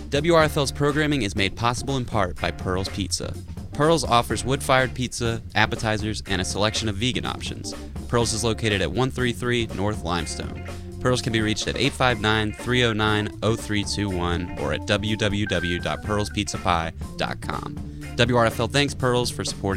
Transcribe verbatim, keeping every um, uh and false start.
W R F L's programming is made possible in part by Pearl's Pizza. Pearl's offers wood-fired pizza, appetizers, and a selection of vegan options. Pearl's is located at one thirty-three North Limestone. Pearl's can be reached at eight five nine, three oh nine, oh three two one or at w w w dot pearls pizza pie dot com. W R F L thanks Pearl's for supporting